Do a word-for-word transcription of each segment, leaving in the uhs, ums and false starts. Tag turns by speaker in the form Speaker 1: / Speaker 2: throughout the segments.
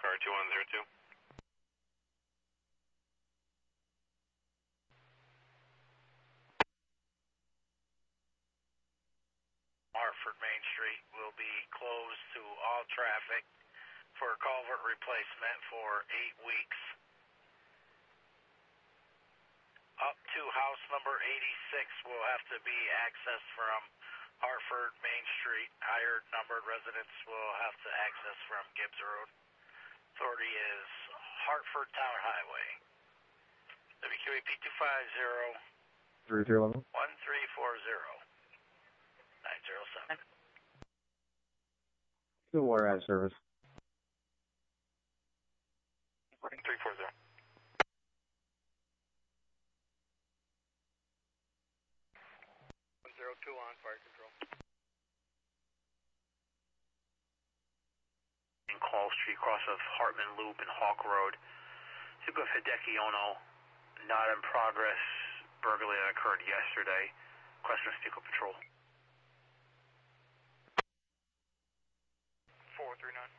Speaker 1: car two one zero two.
Speaker 2: Hartford Main Street will be closed to all traffic for culvert replacement for eight weeks. Up to house number eighty-six will have to be accessed from Hartford Main Street. Higher numbered residents will have to access from Gibbs Road. Authority is Hartford Town Highway. W Q A P two five zero
Speaker 3: three three one
Speaker 2: one three four zero nine zero seven.
Speaker 3: Good water out of service.
Speaker 1: three four zero. one zero two on fire control.
Speaker 4: In Call Street, cross of Hartman Loop and Hawk Road. Super Hideki Ono, not in progress. Burglary that occurred yesterday. Question vehicle patrol.
Speaker 1: four three nine.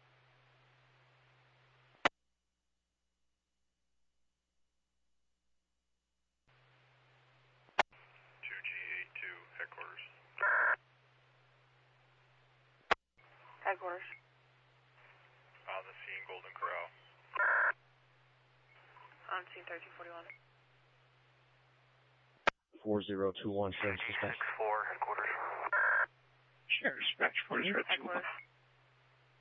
Speaker 1: two G eight two, headquarters.
Speaker 5: Headquarters.
Speaker 1: On the scene, Golden Corral.
Speaker 5: On scene thirteen forty-one.
Speaker 3: four zero two one, Sheriff Dispatch.
Speaker 4: six four, headquarters.
Speaker 3: Sheriff Dispatch, four zero two one.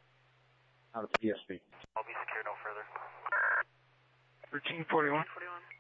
Speaker 3: Out of P S B.
Speaker 4: I'll be secured no further.
Speaker 3: thirteen forty-one.
Speaker 5: forty-one.